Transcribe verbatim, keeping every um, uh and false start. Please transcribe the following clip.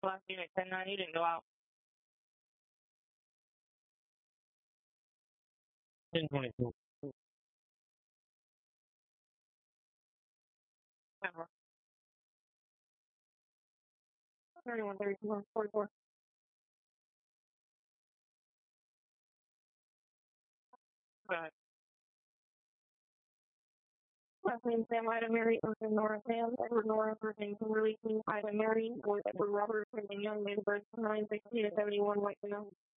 Last unit ten nine, you didn't go out. ten twenty-two. Ever. thirty-one thirty-four forty-four. Go ahead. Last name Sam Ida Mary, Ocean Nora Sam, Edward Nora, first name Kimberly King, Ida Mary, Boyd Edward Robert, first name Young, date of birth nine sixteen to seventy-one, White Canoe.